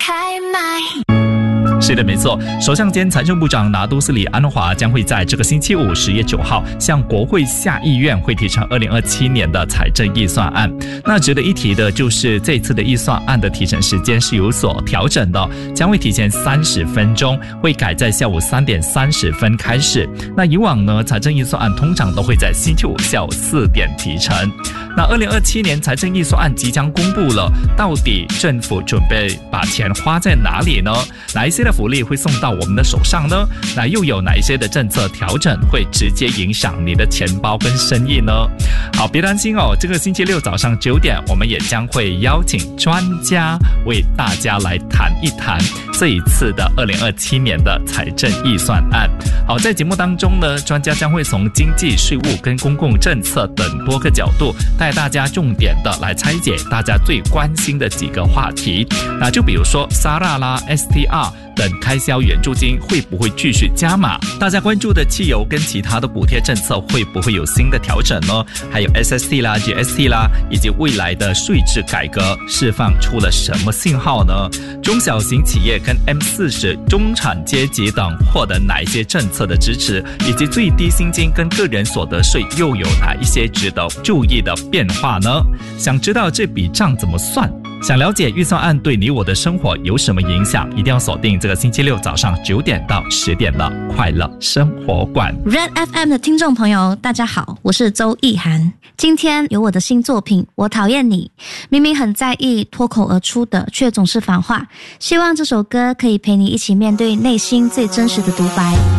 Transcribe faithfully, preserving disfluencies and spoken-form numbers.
开麦。 是的，没错。首相兼财政部长拿督斯里安华将会在这个星期五十月九号向国会下议院会提呈二零二七年的财政预算案。那值得一提的就是这次的预算案的提呈时间是有所调整的，将会提前三十分钟，会改在下午三点三十分开始。那以往呢，财政预算案通常都会在星期五下午四点提呈。那二零二七年财政预算案即将公布了，到底政府准备把钱花在哪里呢？哪一些的福利会送到我们的手上呢？那又有哪一些的政策调整会直接影响你的钱包跟生意呢？好，别担心哦，这个星期六早上九点，我们也将会邀请专家为大家来谈一谈这一次的二零二七年的财政预算案。好，在节目当中呢，专家将会从经济、税务跟公共政策等多个角度，带大家重点的来拆解大家最关心的几个话题。那就比如说 S A R A 啦、S T R 等开销援助金会不会继续加码？大家关注的汽油跟其他的补贴政策会不会有新的调整呢？还有 S S T 啦、G S T 啦，以及未来的税制改革释放出了什么信号呢？中小型企业跟 M 四十 中产阶级等获得哪一些政策的支持，以及最低薪金跟个人所得税又有哪一些值得注意的变化呢？想知道这笔账怎么算？想了解预算案对你我的生活有什么影响，一定要锁定这个星期六早上九点到十点的快乐生活馆。 Red F M 的听众朋友大家好，我是周意涵。今天有我的新作品《我讨厌你》，明明很在意脱口而出的却总是反话，希望这首歌可以陪你一起面对内心最真实的独白。